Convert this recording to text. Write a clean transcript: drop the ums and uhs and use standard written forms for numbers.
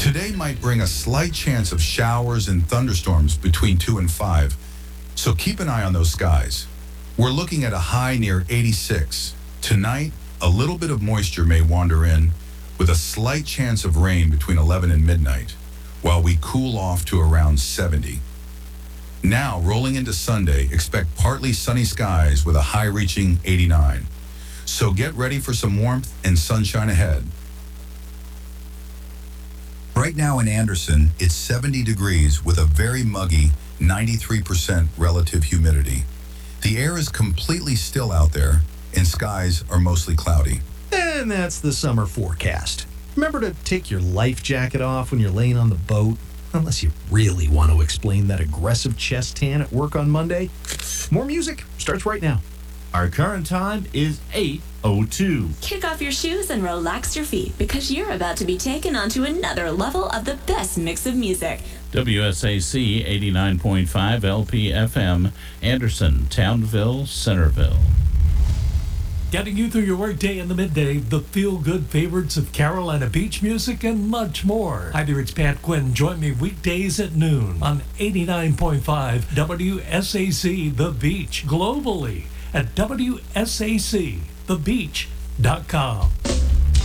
Today might bring a slight chance of showers and thunderstorms between 2 and 5, so keep an eye on those skies. We're looking at a high near 86. Tonight, a little bit of moisture may wander in, with a slight chance of rain between 11 and midnight, while we cool off to around 70. Now, rolling into Sunday, expect partly sunny skies with a high reaching 89. So get ready for some warmth and sunshine ahead. Right now in Anderson, it's 70 degrees with a very muggy 93% relative humidity. The air is completely still out there, and skies are mostly cloudy. And that's the summer forecast. Remember to take your life jacket off when you're laying on the boat, unless you really want to explain that aggressive chest tan at work on Monday. More music starts right now. Our current time is 8:02. Kick off your shoes and relax your feet because you're about to be taken onto another level of the best mix of music. WSAC 89.5 LPFM, Anderson, Townville, Centerville. Getting you through your workday in the midday, the feel-good favorites of Carolina beach music, and much more. Hi there, it's Pat Quinn. Join me weekdays at noon on 89.5 WSAC The Beach, globally at WSACThebeach.com.